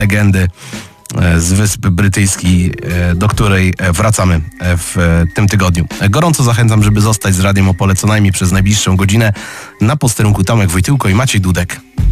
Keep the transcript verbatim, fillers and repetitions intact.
legendy z Wysp Brytyjskich, do której wracamy w tym tygodniu. Gorąco zachęcam, żeby zostać z Radiem Opole co najmniej przez najbliższą godzinę. Na posterunku Tomek Wojtyłko i Maciej Dudek.